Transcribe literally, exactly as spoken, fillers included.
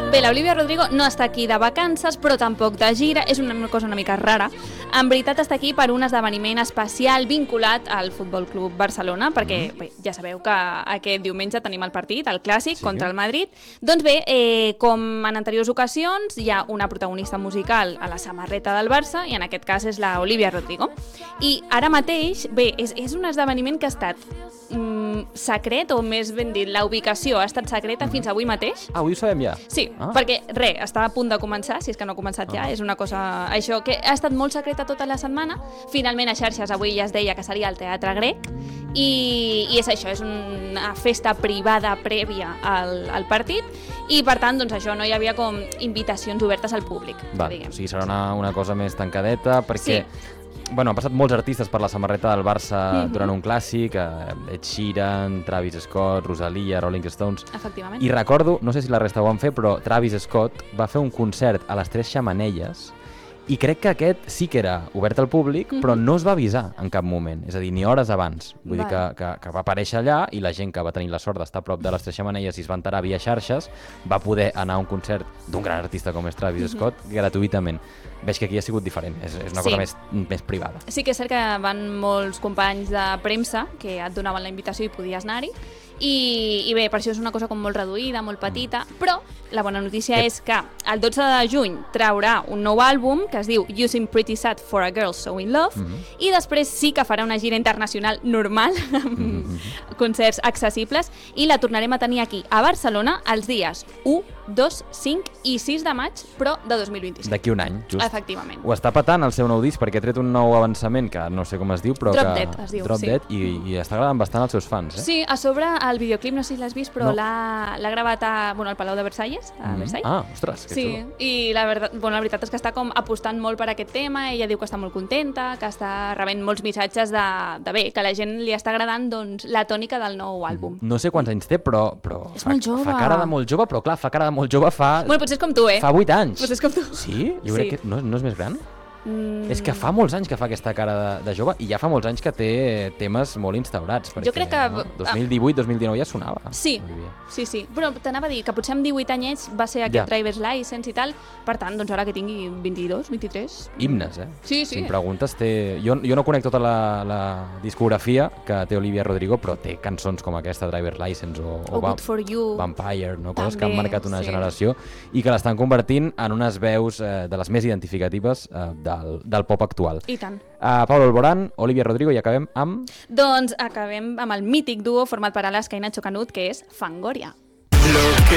Bé, l'Olivia Rodrigo no està aquí de vacances, però tampoc de gira, és una cosa una mica rara. En veritat està aquí per un esdeveniment especial vinculat al Futbol Club Barcelona, perquè mm. bé, ja sabeu que aquest diumenge tenim el partit, el clàssic, sí. contra el Madrid. Doncs bé, eh, com en anteriors ocasions, hi ha una protagonista musical a la samarreta del Barça, i en aquest cas és la Olivia Rodrigo. I ara mateix, bé, és, és un esdeveniment que ha estat mm, secret, o més ben dit, la ubicació ha estat secreta mm. fins avui mateix. Ah, avui ho sabem ja? Sí, ah. perquè, res, està a punt de començar, si és que no ha començat ja, ah. és una cosa... Això que ha estat molt secreta tota la setmana, finalment a xarxes avui ja es deia que seria al Teatre Grec, i, i és això, és una festa privada prèvia al, al partit, i per tant, doncs això, no hi havia com invitacions obertes al públic. Va, o sigui, serà una, una cosa més tancadeta, perquè... Sí. Bueno, han passat molts artistes per la samarreta del Barça mm-hmm. durant un clàssic, eh, Ed Sheeran, Travis Scott, Rosalia, Rolling Stones... Efectivament. I recordo, no sé si la resta ho van fer, però Travis Scott va fer un concert a les Tres Xemeneies i crec que aquest sí que era obert al públic, mm-hmm. però no es va avisar en cap moment, és a dir, ni hores abans. Vull vale. dir que, que, que va aparèixer allà i la gent que va tenir la sort d'estar a prop de les Tres Xemeneies i es va enterar via xarxes va poder anar a un concert d'un gran artista com és Travis mm-hmm. Scott gratuïtament. Veig que aquí ha sigut diferent, és, és una sí. cosa més, més privada. Sí que és cert que van molts companys de premsa que et donaven la invitació i podies anar-hi, i, i bé, per això és una cosa com molt reduïda, molt petita, mm. però la bona notícia és que el dotze de juny traurà un nou àlbum que es diu You Seem Pretty Sad for a Girl So In Love, mm-hmm. i després sí que farà una gira internacional normal, amb mm-hmm. concerts accessibles, i la tornarem a tenir aquí, a Barcelona, els dies u, dos, cinc i sis de maig, però de dos mil vint-i-cinc. D'aquí un any, just. Efectivament. Ho està patant el seu nou disc, perquè ha tret un nou avançament, que no sé com es diu, però Drop que... Dead, es diu, Drop sí. Dead, i, i està agradant bastant als seus fans, eh? Sí, a sobre el videoclip, no sé si l'has vist, però no. l'ha gravat a, bueno, al Palau de Versalles, a mm. Versailles. Ah, ostres, que sí, xulo. I la, verdad, bueno, la veritat és que està com apostant molt per aquest tema, ella diu que està molt contenta, que està rebent molts missatges de, de bé, que a la gent li està agradant doncs, la tònica del nou àlbum. No sé quants anys té, però, però és fa, molt jove. fa cara de molt jove, però clar, fa cara de molt jove fa... Bueno, potser és com tu, eh? Fa vuit anys. Potser és com tu. Sí? Jo crec sí. que no, no és més gran? Mm. És que fa molts anys que fa aquesta cara de, de jove i ja fa molts anys que té temes molt instaurats. Perquè, jo crec que... No? dos mil divuit dos mil dinou ja sonava. Sí, sí, sí. Però t'anava a dir que potser amb divuit anyets va ser aquest ja. Driver's License i tal, per tant, doncs ara que tingui vint-i-dos, vint-i-tres... Himnes, eh? Sí, sí. Si em preguntes, té... Jo, jo no conec tota la, la discografia que té Olivia Rodrigo, però té cançons com aquesta, Driver's License o, o, o Good For You, Vampire, no? També, coses que han marcat una sí. generació i que l'estan convertint en unes veus eh, de les més identificatives eh, del, del pop actual. I tant. Uh, Pablo Alborán, Olivia Rodrigo, i acabem amb... Doncs acabem amb el mític duo format per Alaska i Nacho Canut, que és Fangoria. Lo que